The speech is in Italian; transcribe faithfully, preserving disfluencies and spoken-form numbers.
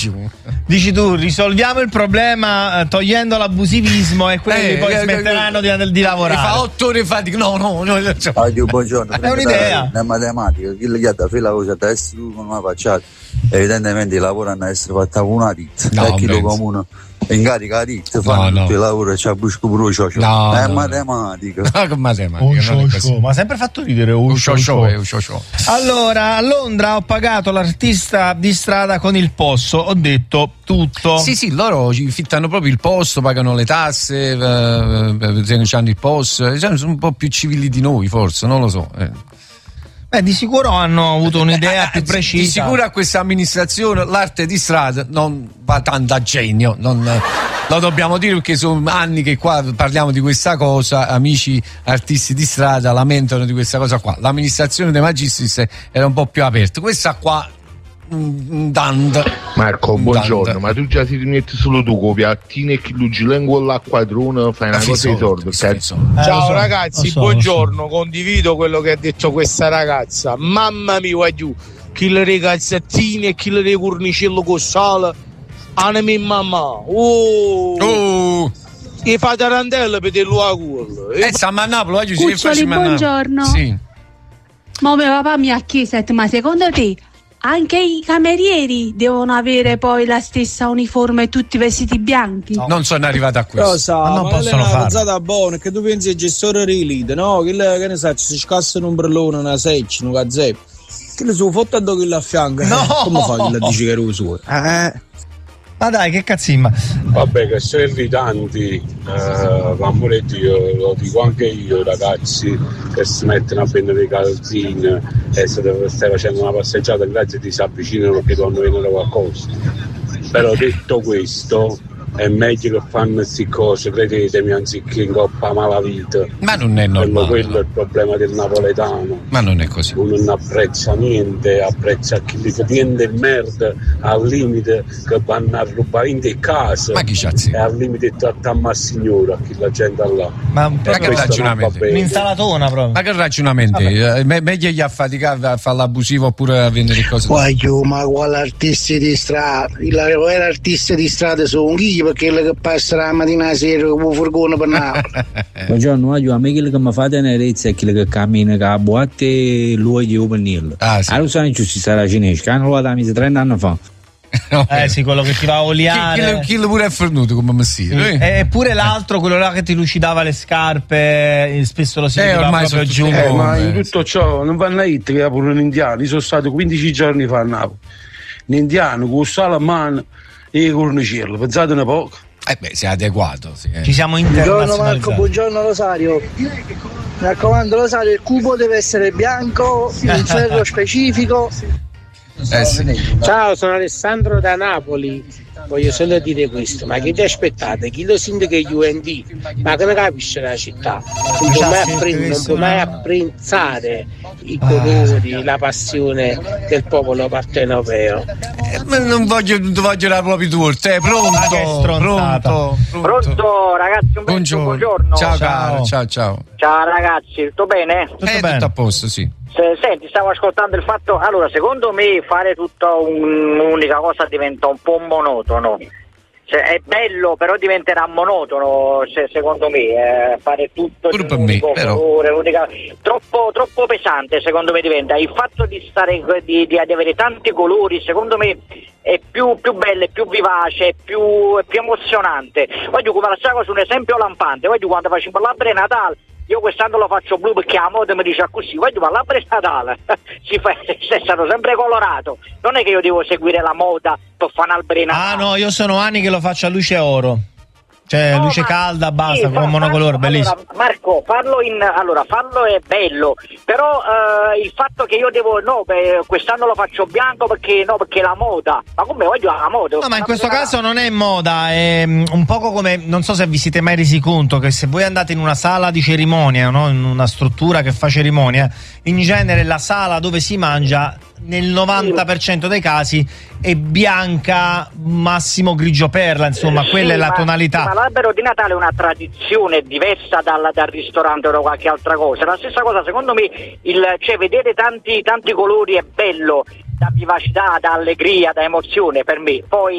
Dici tu, risolviamo il problema togliendo l'abusivismo e quelli eh, poi eh, smetteranno eh, di, di lavorare. Fa otto ore fa, dico no, no, no. Oddio, buongiorno. È un'idea. La matematica, chi gli ha da fare la cosa da essere con una facciata, evidentemente il lavoro hanno essere fatta con una ditta. No, e chi lo comune in carica la ditta fanno no, tutto no. il lavoro e c'ha busco pure un cioccio. No, è no, matematica. No, che matematica. Un cioccio, ma ha sempre fatto ridere un cioccio. Allora, a Londra ho pagato l'artista di strada con il posto, ho detto tutto. Sì, sì, loro ci fittano proprio il posto, pagano le tasse, eh, hanno il posto, sono un po' più civili di noi, forse, non lo so. Eh. Beh, di sicuro hanno avuto un'idea più precisa. Di sicuro a questa amministrazione l'arte di strada non va tanto a genio, non, lo dobbiamo dire perché sono anni che qua parliamo di questa cosa, amici artisti di strada lamentano di questa cosa qua. L'amministrazione dei Magistris era un po' più aperta, questa qua Dand. Marco, buongiorno, Dand. ma tu già ti rimetti solo tu con piattine e chi lugilengo all'acquadrone fai una ah, cosa di sordo, cazzo. Eh, Ciao so, ragazzi, so, buongiorno, so. Condivido quello che ha detto questa ragazza. Mamma mia, guagliù, chi le ragazzettine e chi le cornicello con sale, anime mamma. Oh! Oh! E fa tarantella per te lo auguro. Eh, stiamo a Napoli, oggi ci facciamo buongiorno. Sì. Ma mio papà mi ha chiesto, ma secondo te anche i camerieri devono avere poi la stessa uniforme e tutti vestiti bianchi? No. Non sono arrivato a questo. Cosa? Ma non ma possono fare. È una buona, che tu pensi al gestore relite, no? Che, le, che ne sa, si scassano un brellone, una seccia, un gazzetto. Che le sono fotte a che a fianco. No! Eh, come fa che la dice che era lo suo? Eh. Ma dai, che cazzimma. Vabbè, che sono irritanti, eh, amore Dio, lo dico anche io, ragazzi, che si mettono a prendere i calzini e se stai facendo una passeggiata grazie ti si avvicinano perché devono vedere qualcosa. Però detto questo, è meglio che fanno queste cose, credetemi, anziché in coppa malavita. Ma non è normale. Quello è il problema del napoletano. Ma non è così. Uno non apprezza niente, apprezza chi li prende in merda al limite che vanno a rubare in te casa. Ma chi c'azzi? E al limite trattare a signora chi la gente là. Ma, ma che ragionamento? Un'insalatona proprio. Ma che ragionamento? Eh, meglio gli a faticare a fare l'abusivo oppure a vendere cose. Guaglio, ma quale artisti di strada? Il vero artista di strada sono chi? Perché quello che passa la mattina a sera con il furgone per Napoli. Buongiorno, a me quello che mi fa tenerezza è quello che cammina con la boatte e lui di Openil. Ah, sì. Allora sai giusto sarà cinese, che hanno ruotato la mise trenta anni fa. No, eh sì, quello che ti va a oliare. Chi, chi, chi pure è fornuto come messina. Sì. E pure l'altro, quello là che ti lucidava le scarpe, spesso lo si eh, ormai proprio giù. Eh, ma in tutto ciò non vanno a hit che è pure un indiano. Io sono stato quindici giorni fa a Napoli. Un indiano con salaman e il cornicello, pensate un po'. Eh beh, si è adeguato. Sì, eh. Ci siamo internazionalizzati. Buongiorno Marco, buongiorno Rosario. Mi raccomando Rosario, il cubo deve essere bianco, un ferro specifico. Eh sì. Ciao, sono Alessandro da Napoli. Voglio solo dire questo, ma che ti aspettate? Chi lo sindaco è U N D? Ma che ne capisce la città? Non può mai, apprend- non può mai apprezzare i colori, ah, la passione del popolo partenopeo. Eh, ma non voglio, non voglio la propria torta, eh, pronto, pronto, pronto, pronto, ragazzi, un buongiorno. buongiorno. Ciao, caro, ciao, ciao. Ciao ragazzi, tutto bene? Tutto eh, bene. Tutto a posto, sì. Senti, stavo ascoltando il fatto, allora secondo me fare tutta un, un'unica cosa diventa un po' monotono, cioè, è bello però diventerà monotono se, secondo me, eh, fare tutto pure per unico me, però. colore, unica, troppo, troppo pesante secondo me diventa, il fatto di stare di, di avere tanti colori secondo me è più, più bello, è più vivace, è più, è più emozionante. Voglio come la cosa su un esempio lampante, voglio quando facciamo l'albero Natale. Io quest'anno lo faccio blu perché la moda mi dice così, guarda, ma l'albero è Natale, si fa, è stato sempre colorato, non è che io devo seguire la moda per fare un albero Natale. Ah no, io sono anni che lo faccio a luce oro. Cioè, no, luce calda, basta, sì, con monocolore, bellissimo. Allora, Marco, farlo in allora farlo è bello, però eh, il fatto che io devo no, beh, quest'anno lo faccio bianco perché no, perché la moda. Ma come voglio la moda? No, ma in questo caso non è moda, è un poco come, non so se vi siete mai resi conto che se voi andate in una sala di cerimonia, no, in una struttura che fa cerimonia, in genere la sala dove si mangia nel novanta per cento dei casi è bianca, massimo grigio perla, insomma, sì, quella è la ma, tonalità. Ma l'albero di Natale è una tradizione diversa dal, dal ristorante o qualche altra cosa. La stessa cosa, secondo me, il, cioè vedere tanti, tanti colori è bello, da vivacità, da allegria, da emozione per me. Poi